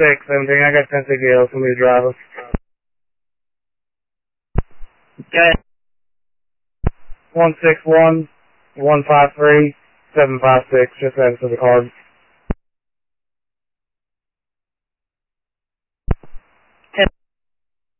17, I got 1060, somebody drive us. Okay. 161-153-756, just answer the card.